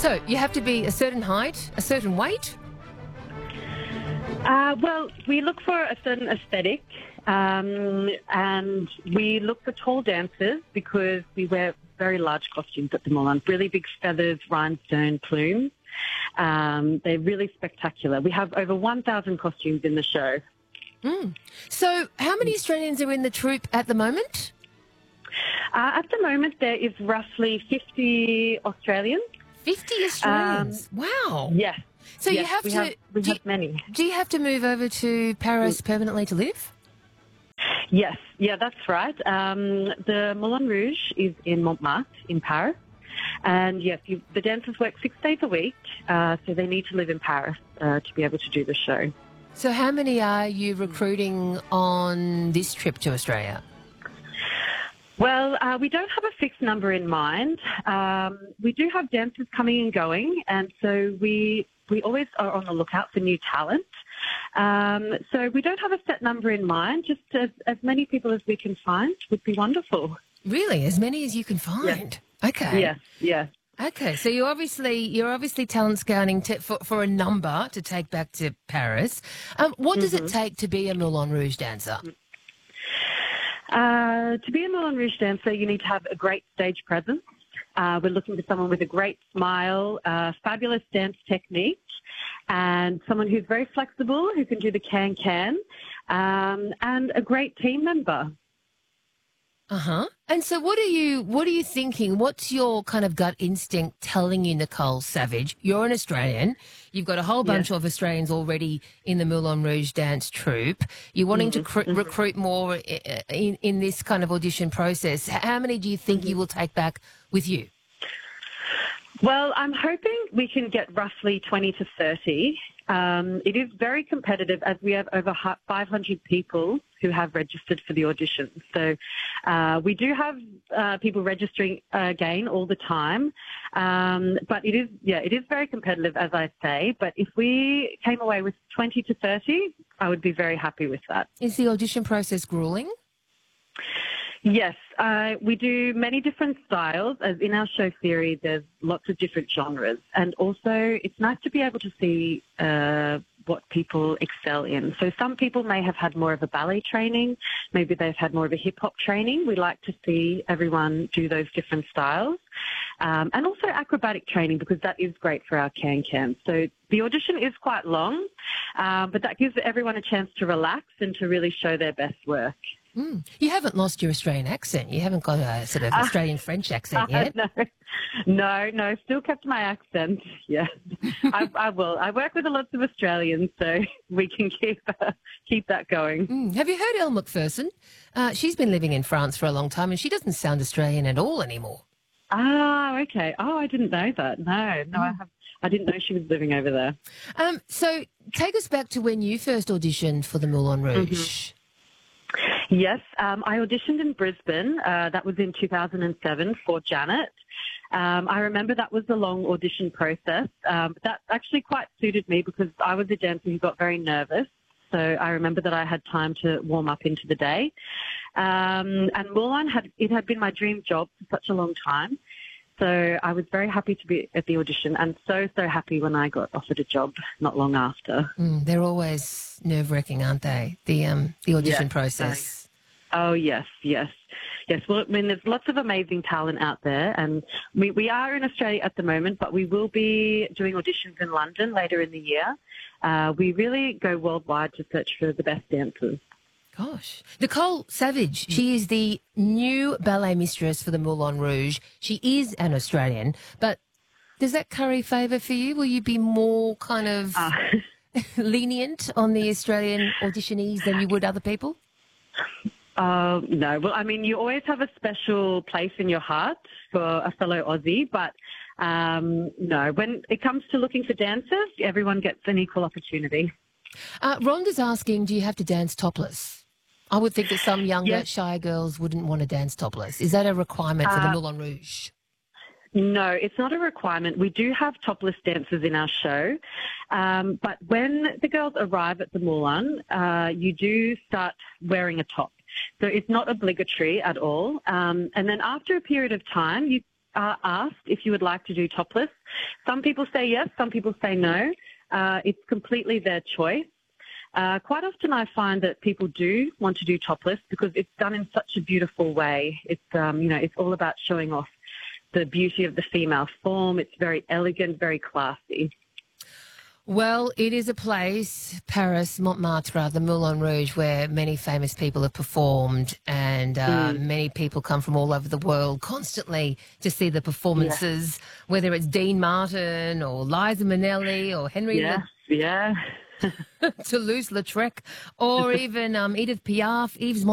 So you have to be a certain height, a certain weight? Well, we look for a certain aesthetic, and we look for tall dancers because we wear very large costumes at the Moulin, really big feathers, rhinestone plumes. They're really spectacular. We have over 1,000 costumes in the show. So how many Australians are in the troupe at the moment? At the moment, there is roughly 50 Australians. 50 Australians? Wow. Yes. So yes, you have we to... have many. Do you have to move over to Paris permanently to live? Yes, yeah, that's right. The Moulin Rouge is in Montmartre in Paris. And yes, the dancers work 6 days a week, so they need to live in Paris to be able to do the show. So how many are you recruiting on this trip to Australia? Well, we don't have a fixed number in mind. We do have dancers coming and going, and so we always are on the lookout for new talent. So we don't have a set number in mind. Just as many people as we can find would be wonderful. Really? As many as you can find? Yes. Okay. Yes, yes. Okay, so you're obviously talent scouting for a number to take back to Paris. What does it take to be a Moulin Rouge dancer? To be a Moulin Rouge dancer, you need to have a great stage presence. We're looking for someone with a great smile, fabulous dance technique, and someone who's very flexible, who can do the can-can, and a great team member. Uh-huh. And so what are you thinking? What's your kind of gut instinct telling you, Nicole Savage? You're an Australian. You've got a whole bunch of Australians already in the Moulin Rouge dance troupe. You're wanting to recruit more in this kind of audition process. How many do you think you will take back with you? Well, I'm hoping we can get roughly 20 to 30. It is very competitive as we have over 500 people who have registered for the audition. So we do have people registering again all the time. But it is very competitive, as I say. But if we came away with 20 to 30, I would be very happy with that. Is the audition process grueling? Yes, we do many different styles. As in our show theory, there's lots of different genres. And also, it's nice to be able to see what people excel in. So some people may have had more of a ballet training. Maybe they've had more of a hip-hop training. We like to see everyone do those different styles. And also acrobatic training, because that is great for our can-can. So the audition is quite long, but that gives everyone a chance to relax and to really show their best work. You haven't lost your Australian accent. You haven't got a sort of Australian-French accent yet. No, still kept my accent. Yeah, I will. I work with lots of Australians, so we can keep that going. Have you heard Elle Macpherson? She's been living in France for a long time, and she doesn't sound Australian at all anymore. Ah, okay. Oh, I didn't know that. No, I didn't know she was living over there. So take us back to when you first auditioned for the Moulin Rouge. Yes, I auditioned in Brisbane. That was in 2007 for Janet. I remember that was a long audition process. But that actually quite suited me because I was a dancer who got very nervous. So I remember that I had time to warm up into the day. And Moulin had been my dream job for such a long time. So I was very happy to be at the audition and so happy when I got offered a job not long after. They're always nerve-wracking, aren't they, the audition process? Oh, yes. Well, I mean, there's lots of amazing talent out there, and we are in Australia at the moment, but we will be doing auditions in London later in the year. We really go worldwide to search for the best dancers. Gosh. Nicole Savage, she is the new ballet mistress for the Moulin Rouge. She is an Australian, but does that curry favour for you? Will you be more kind of lenient on the Australian auditionees than you would other people? No. Well, I mean, you always have a special place in your heart for a fellow Aussie, but no. When it comes to looking for dancers, everyone gets an equal opportunity. Rhonda's asking, do you have to dance topless? I would think that some younger, shy girls wouldn't want to dance topless. Is that a requirement for the Moulin Rouge? No, it's not a requirement. We do have topless dancers in our show, but when the girls arrive at the Moulin, you do start wearing a top. So it's not obligatory at all. And then after a period of time, are asked if you would like to do topless. Some people say yes, some people say no. It's completely their choice. Quite often I find that people do want to do topless because it's done in such a beautiful way. It's, it's all about showing off the beauty of the female form. It's very elegant, very classy. Well, it is a place, Paris, Montmartre, the Moulin Rouge, where many famous people have performed, and many people come from all over the world constantly to see the performances, whether it's Dean Martin or Liza Minnelli or Toulouse-Lautrec, or even Edith Piaf, Yves